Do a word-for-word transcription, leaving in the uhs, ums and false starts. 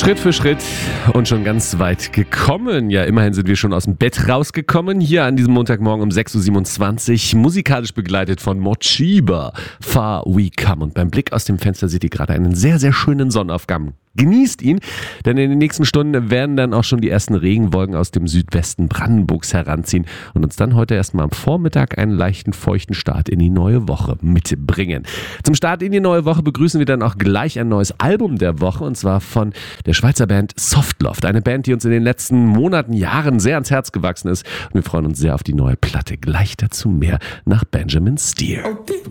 Schritt für Schritt und schon ganz weit gekommen. Ja, immerhin sind wir schon aus dem Bett rausgekommen. Hier an diesem Montagmorgen um sechs Uhr siebenundzwanzig, musikalisch begleitet von Mochiba, Far We Come. Und beim Blick aus dem Fenster seht ihr gerade einen sehr, sehr schönen Sonnenaufgang. Genießt ihn, denn in den nächsten Stunden werden dann auch schon die ersten Regenwolken aus dem Südwesten Brandenburgs heranziehen und uns dann heute erstmal am Vormittag einen leichten, feuchten Start in die neue Woche mitbringen. Zum Start in die neue Woche begrüßen wir dann auch gleich ein neues Album der Woche, und zwar von der Schweizer Band Softloft. Eine Band, die uns in den letzten Monaten, Jahren sehr ans Herz gewachsen ist. Und wir freuen uns sehr auf die neue Platte. Gleich dazu mehr nach Benjamin Steer. Okay.